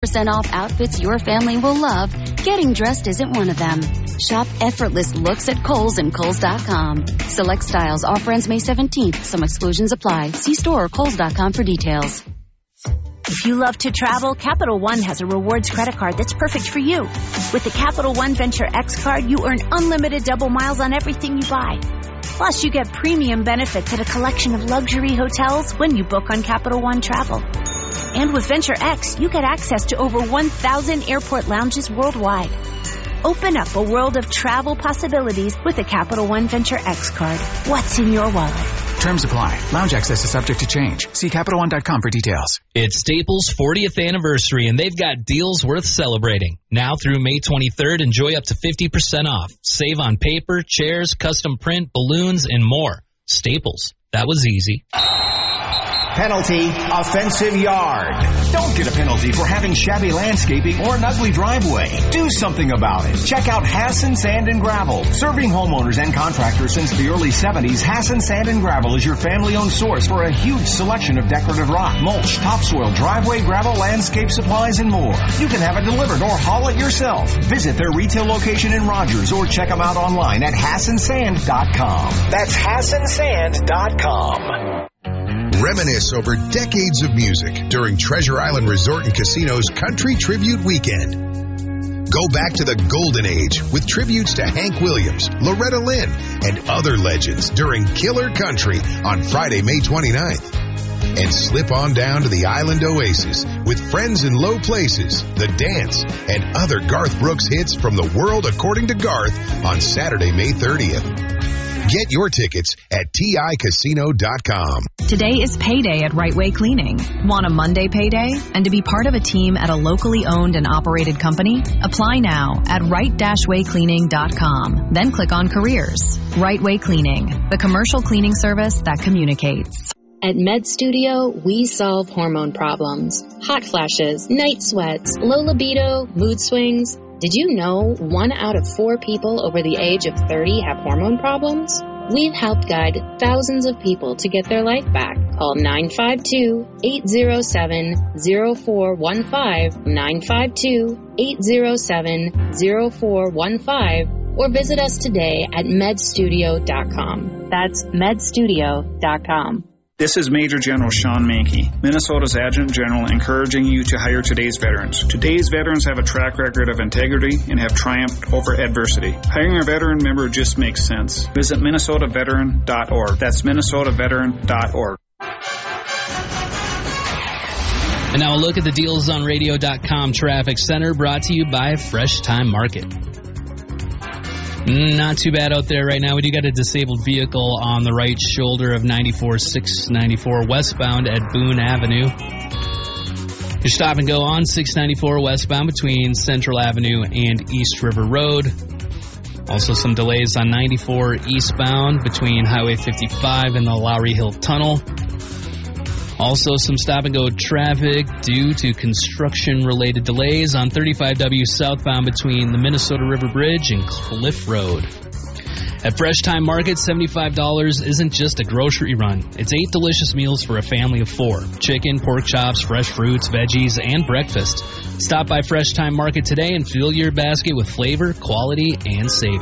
off outfits your family will love, getting dressed isn't one of them. Shop effortless looks at Kohl's and Kohl's.com. Select styles off ends May 17th. Some exclusions apply. See store or Kohl's.com for details. If you love to travel, Capital One has a rewards credit card that's perfect for you. With the Capital One Venture X card, you earn unlimited double miles on everything you buy. Plus, you get premium benefits at a collection of luxury hotels when you book on Capital One Travel. And with Venture X, you get access to over 1,000 airport lounges worldwide. Open up a world of travel possibilities with the Capital One Venture X card. What's in your wallet? Terms apply. Lounge access is subject to change. See CapitalOne.com for details. It's Staples' 40th anniversary, and they've got deals worth celebrating. Now through May 23rd, enjoy up to 50% off. Save on paper, chairs, custom print, balloons, and more. Staples. That was easy. Penalty, offensive yard. Don't get a penalty for having shabby landscaping or an ugly driveway. Do something about it. Check out Hassan Sand and Gravel. Serving homeowners and contractors since the early 70s, Hassan Sand and Gravel is your family-owned source for a huge selection of decorative rock, mulch, topsoil, driveway, gravel, landscape supplies, and more. You can have it delivered or haul it yourself. Visit their retail location in Rogers or check them out online at HassanSand.com. That's HassanSand.com. Reminisce over decades of music during Treasure Island Resort and Casino's Country Tribute Weekend. Go back to the golden age with tributes to Hank Williams, Loretta Lynn, and other legends during Killer Country on Friday, May 29th. And slip on down to the Island Oasis with Friends in Low Places, The Dance, and other Garth Brooks hits from the world according to Garth on Saturday, May 30th. Get your tickets at TICasino.com. Today is payday at Right Way Cleaning. Want a Monday payday? And to be part of a team at a locally owned and operated company? Apply now at right-waycleaning.com. Then click on Careers. Right Way Cleaning, the commercial cleaning service that communicates. At Med Studio, we solve hormone problems. Hot flashes, night sweats, low libido, mood swings. Did you know 1 out of 4 people over the age of 30 have hormone problems? We've helped guide thousands of people to get their life back. Call 952-807-0415, 952-807-0415, or visit us today at medstudio.com. That's medstudio.com. This is Major General Sean Mankey, Minnesota's Adjutant General, encouraging you to hire today's veterans. Today's veterans have a track record of integrity and have triumphed over adversity. Hiring a veteran member just makes sense. Visit MinnesotaVeteran.org. That's MinnesotaVeteran.org. And now a look at the DealsOnRadio.com Traffic Center, brought to you by Fresh Time Market. Not too bad out there right now. We do got a disabled vehicle on the right shoulder of 694 westbound at Boone Avenue. Your stop and go on 694 westbound between Central Avenue and East River Road. Also some delays on 94 eastbound between Highway 55 and the Lowry Hill Tunnel. Also some stop-and-go traffic due to construction-related delays on 35W southbound between the Minnesota River Bridge and Cliff Road. At Fresh Time Market, $75 isn't just a grocery run. It's 8 delicious meals for a family of 4. Chicken, pork chops, fresh fruits, veggies, and breakfast. Stop by Fresh Time Market today and fill your basket with flavor, quality, and savings.